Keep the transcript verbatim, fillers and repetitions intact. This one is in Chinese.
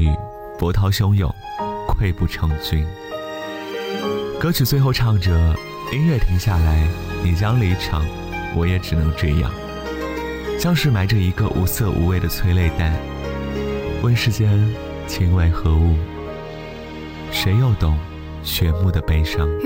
雨，波涛汹涌，溃不成军。歌曲最后唱着，音乐停下来，你将离场，我也只能这样，像是埋着一个无色无味的催泪弹。问世间情为何物，谁又懂雪幕的悲伤。